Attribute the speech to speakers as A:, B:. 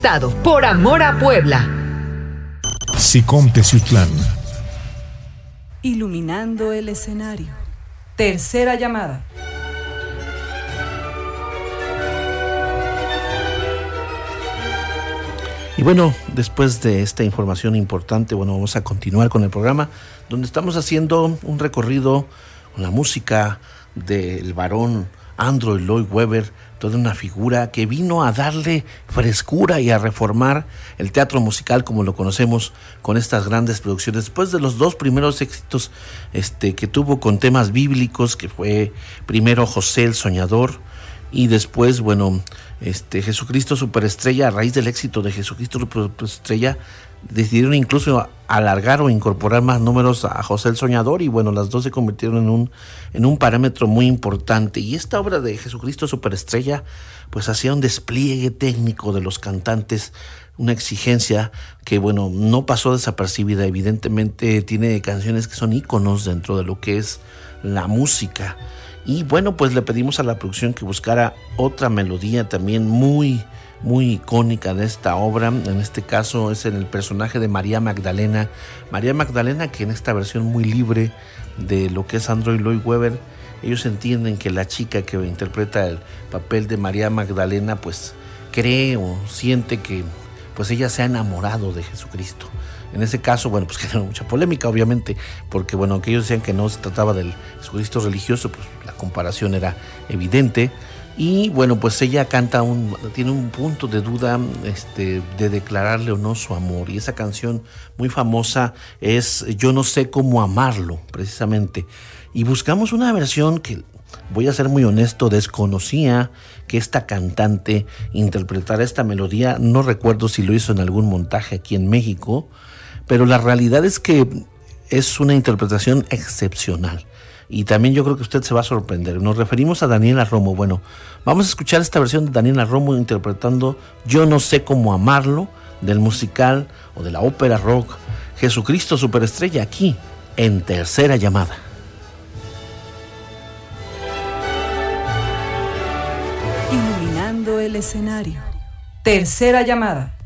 A: Por amor a Puebla.
B: SICOM Teciutlán.
C: Iluminando el escenario. Tercera llamada.
D: Y bueno, después de esta información importante, vamos a continuar con el programa, donde estamos haciendo un recorrido con la música del varón Andrew Lloyd Webber, toda una figura que vino a darle frescura y a reformar el teatro musical como lo conocemos con estas grandes producciones. Después de los dos primeros éxitos que tuvo con temas bíblicos, que fue primero José el Soñador y después, Jesucristo Superestrella. A raíz del éxito de Jesucristo Superestrella, decidieron incluso alargar o incorporar más números a José el Soñador, y las dos se convirtieron en un parámetro muy importante. Y esta obra de Jesucristo Superestrella pues hacía un despliegue técnico de los cantantes, una exigencia que no pasó desapercibida. Evidentemente tiene canciones que son íconos dentro de lo que es la música. Y pues le pedimos a la producción que buscara otra melodía también muy icónica de esta obra. En este caso es en el personaje de María Magdalena, que en esta versión muy libre de lo que es Andrew Lloyd Webber, ellos entienden que la chica que interpreta el papel de María Magdalena pues cree o siente que pues ella se ha enamorado de Jesucristo. En ese caso, pues generó mucha polémica, obviamente, porque aunque ellos decían que no se trataba del Jesucristo religioso, pues la comparación era evidente. Y pues ella tiene un punto de duda de declararle o no su amor. Y esa canción muy famosa es Yo no sé cómo amarlo, precisamente. Y buscamos una versión que, voy a ser muy honesto, desconocía que esta cantante interpretara esta melodía. No recuerdo si lo hizo en algún montaje aquí en México, pero la realidad es que es una interpretación excepcional. Y también yo creo que usted se va a sorprender. Nos referimos a Daniela Romo. Vamos a escuchar esta versión de Daniela Romo interpretando Yo no sé cómo amarlo, del musical o de la ópera rock Jesucristo Superestrella, aquí en Tercera Llamada.
C: Iluminando el escenario. Tercera llamada.